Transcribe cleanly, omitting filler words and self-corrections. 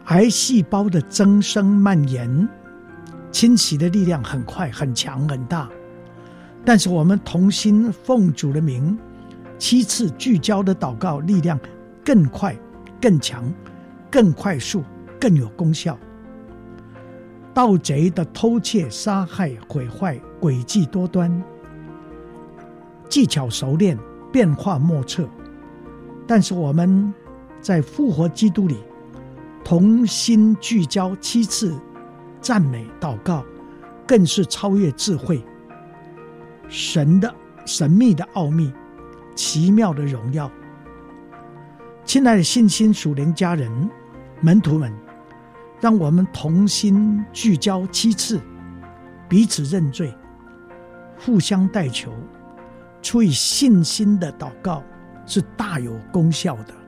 癌细胞的增生蔓延，侵袭的力量很快、很强、很大。但是我们同心奉主的名，7次聚焦的祷告力量更快、更强、更快速、更有功效。盗贼的偷窃、杀害、毁坏诡计多端，技巧熟练，变化莫测。但是我们在复活基督里同心聚焦7次赞美祷告，更是超越智慧，神的神秘的奥秘，奇妙的荣耀。亲爱的信心属灵家人、门徒们，让我们同心聚焦7次，彼此认罪，互相代求，出于信心的祷告是大有功效的。